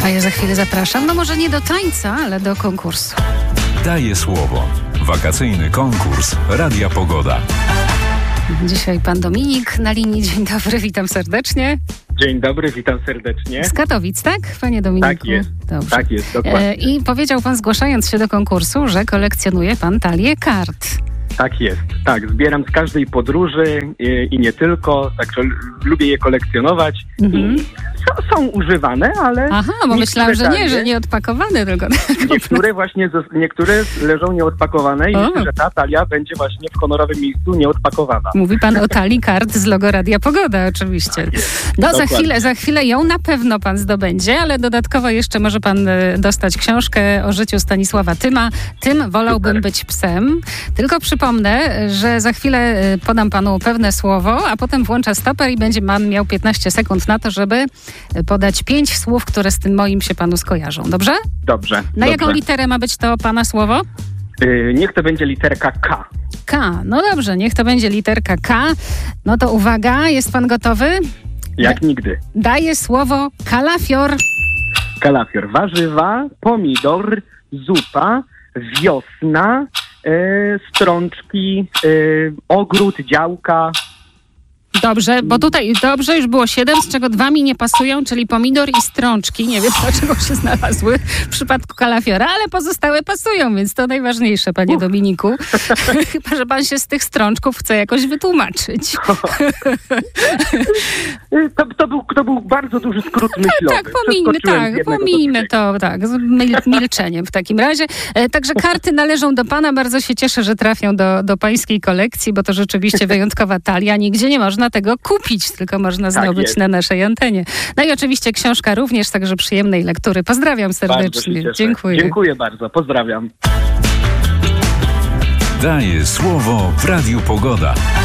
A ja za chwilę zapraszam, no może nie do tańca, ale do konkursu. Daję słowo. Wakacyjny konkurs Radia Pogoda. Dzisiaj pan Dominik na linii. Dzień dobry, witam serdecznie. Dzień dobry, witam serdecznie. Z Katowic, tak, panie Dominiku? Tak jest, dobrze. Tak jest, dokładnie. I powiedział pan, zgłaszając się do konkursu, że kolekcjonuje pan talię kart. Tak jest, tak. Zbieram z każdej podróży i nie tylko, także lubię je kolekcjonować. Mhm. Są używane, ale... Aha, bo myślałam, że nie odpakowane tylko. Niektóre leżą nieodpakowane i myślę, że ta talia będzie właśnie w honorowym miejscu nieodpakowana. Mówi pan o talii kart z logo Radia Pogoda, oczywiście. Tak jest, no za chwilę ją na pewno pan zdobędzie, ale dodatkowo jeszcze może pan dostać książkę o życiu Stanisława Tyma. Tym wolałbym być psem. Tylko przypomnę, że za chwilę podam panu pewne słowo, a potem włącza stoper i będzie pan miał 15 sekund na to, żeby podać 5 słów, które z tym moim się panu skojarzą. Dobrze? Dobrze. Na jaką literę ma być to pana słowo? Niech to będzie literka K. K. No dobrze, niech to będzie literka K. No to uwaga, jest pan gotowy? Jak nigdy. Daję słowo kalafior. Kalafior. Warzywa, pomidor, zupa, wiosna, strączki, ogród, działka. Dobrze, bo tutaj dobrze, już było 7, z czego 2 mi nie pasują, czyli pomidor i strączki. Nie wiem, dlaczego się znalazły w przypadku kalafiora, ale pozostałe pasują, więc to najważniejsze, panie Dominiku. Chyba, że pan się z tych strączków chce jakoś wytłumaczyć. To był bardzo duży skrót myślowy. Pomijmy to z milczeniem w takim razie. Także karty należą do pana. Bardzo się cieszę, że trafią do pańskiej kolekcji, bo to rzeczywiście wyjątkowa talia. Nigdzie nie można tego kupić, tylko można zdobyć na naszej antenie. No i oczywiście książka również, także przyjemnej lektury. Pozdrawiam serdecznie. Dziękuję. Dziękuję bardzo. Pozdrawiam. Daję słowo w Radiu Pogoda.